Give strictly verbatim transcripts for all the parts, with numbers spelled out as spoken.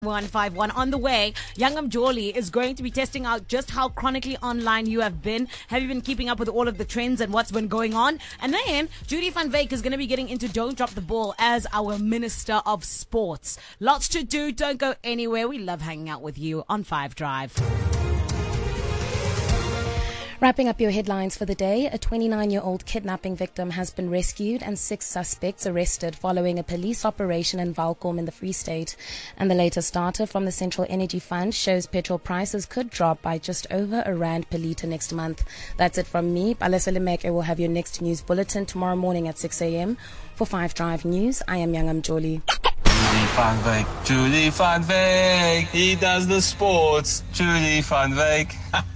one five one. On the way, Youngam Joli is going to be testing out just how chronically online you have been. Have you been keeping up with all of the trends and what's been going on? And then Judy van Wyk is going to be getting into Don't Drop the Ball as our Minister of Sports. Lots to do. Don't go anywhere. We love hanging out with you on Five Drive. Wrapping up your headlines for the day, a twenty-nine-year-old kidnapping victim has been rescued and six suspects arrested following a police operation in Valkom in the Free State. And the latest data from the Central Energy Fund shows petrol prices could drop by just over a rand per litre next month. That's it from me. Palesa Lemeke will have your next news bulletin tomorrow morning at six a.m. For Five Drive News, I am Youngam Joli. Judy van Wyk, Judy van Wyk, he does the sports, Judy van Wyk.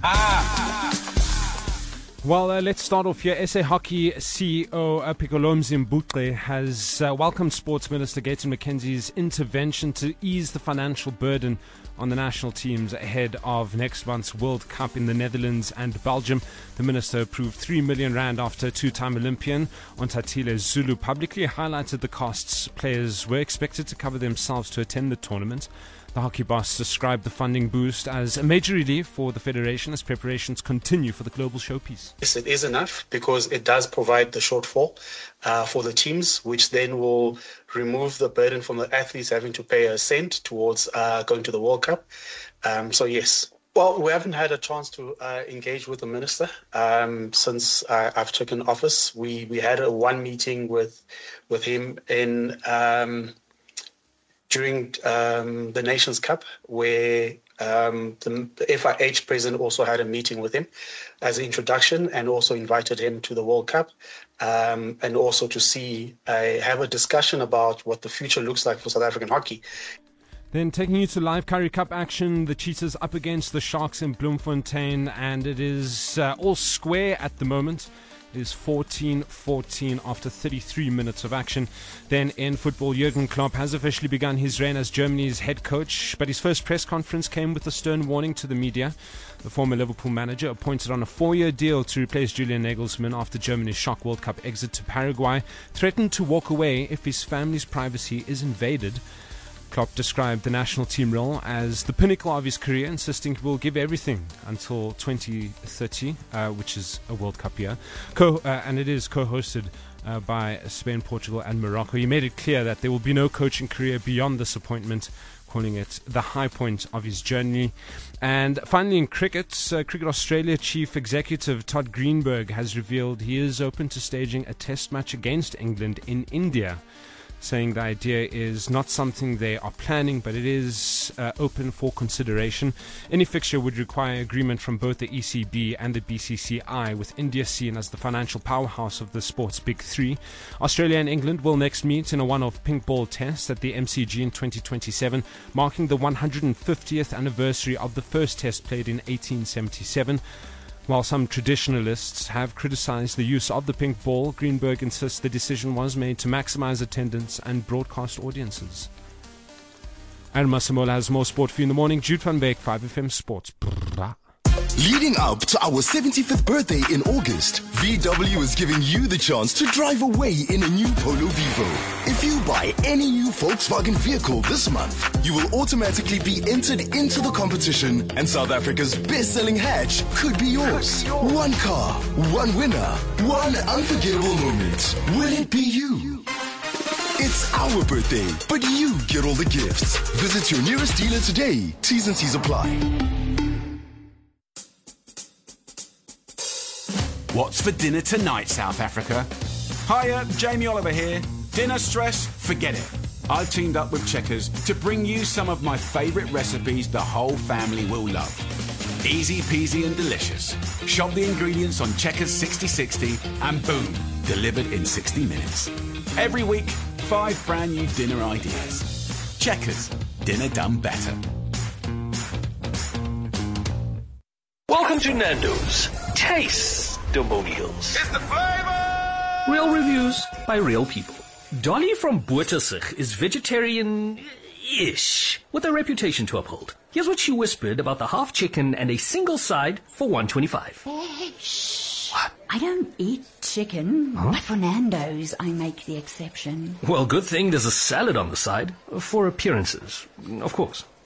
Well, uh, let's start off here. S A Hockey C E O uh, Piccolomzi Mbutle has uh, welcomed Sports Minister Gayton McKenzie's intervention to ease the financial burden on the national teams ahead of next month's World Cup in the Netherlands and Belgium. The minister approved three million rand after two-time Olympian Ontatile Zulu publicly highlighted the costs players were expected to cover themselves to attend the tournament. The hockey boss described the funding boost as a major relief for the federation as preparations continue for the global showpiece. Yes, it is enough because it does provide the shortfall uh, for the teams, which then will remove the burden from the athletes having to pay a cent towards uh, going to the World Cup. Um, so, yes. Well, we haven't had a chance to uh, engage with the minister um, since uh, I've taken office. We we had a one meeting with with him in um, during um, the Nations Cup, where um, the, the F I H president also had a meeting with him as an introduction, and also invited him to the World Cup, um, and also to see uh, have a discussion about what the future looks like for South African hockey. Then taking you to live Currie Cup action, the Cheetahs up against the Sharks in Bloemfontein, and it is uh, all square at the moment. It is fourteen fourteen after thirty-three minutes of action. Then in football, Jurgen Klopp has officially begun his reign as Germany's head coach, but his first press conference came with a stern warning to the media. The former Liverpool manager, appointed on a four-year deal to replace Julian Nagelsmann after Germany's shock World Cup exit to Paraguay, threatened to walk away if his family's privacy is invaded. Klopp described the national team role as the pinnacle of his career, insisting he will give everything until twenty thirty, uh, which is a World Cup year, Co- uh, and it is co-hosted uh, by Spain, Portugal and Morocco. He made it clear that there will be no coaching career beyond this appointment, calling it the high point of his journey. And finally in cricket, uh, Cricket Australia Chief Executive Todd Greenberg has revealed he is open to staging a test match against England in India, saying the idea is not something they are planning, but it is uh, open for consideration. Any fixture would require agreement from both the E C B and the B C C I, with India seen as the financial powerhouse of the sport's big three. Australia and England will next meet in a one-off pink ball test at the M C G in twenty twenty-seven, marking the one hundred fiftieth anniversary of the first test played in eighteen seventy-seven. While some traditionalists have criticized the use of the pink ball, Greenberg insists the decision was made to maximize attendance and broadcast audiences. Aaron Masemola has more sport for you in the morning. Jude van Wyk, five F M Sports. Leading up to our seventy-fifth birthday in August, V W is giving you the chance to drive away in a new Polo Vivo. If you buy any new Volkswagen vehicle this month, you will automatically be entered into the competition, and South Africa's best-selling hatch could be yours. One car, one winner, one unforgettable moment. Will it be you? It's our birthday, but you get all the gifts. Visit your nearest dealer today. T's and C's apply. What's for dinner tonight, South Africa? Hiya, Jamie Oliver here. Dinner stress? Forget it. I've teamed up with Checkers to bring you some of my favourite recipes the whole family will love. Easy peasy and delicious. Shop the ingredients on Checkers sixty sixty and boom, delivered in sixty minutes. Every week, five brand new dinner ideas. Checkers, dinner done better. Welcome to Nando's Taste-Demonials. It's the flavor! Real reviews by real people. Dolly from Bottersig is vegetarian-ish, with a reputation to uphold. Here's what she whispered about the half chicken and a single side for one twenty-five. Shh. What? I don't eat chicken, Huh? but for Nando's, I make the exception. Well, good thing there's a salad on the side. For appearances, of course.